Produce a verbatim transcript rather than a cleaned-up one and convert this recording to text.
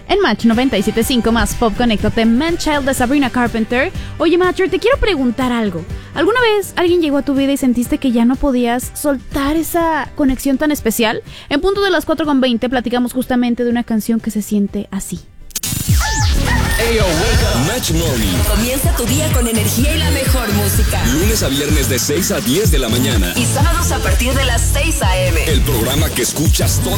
En Match noventa y siete punto cinco más Pop, conéctate, Man Child de Sabrina Carpenter. Oye, Matcher, te quiero preguntar algo. ¿Alguna vez alguien llegó a tu vida y sentiste que ya no podías soltar esa conexión tan especial? En punto de las cuatro con veinte platicamos justamente de una canción que se siente así. Ayo, wake up. Match Morning. Comienza tu día con energía y la mejor música. Lunes a viernes de seis a diez de la mañana. Y sábados a partir de las seis a.m. El programa que escuchas todas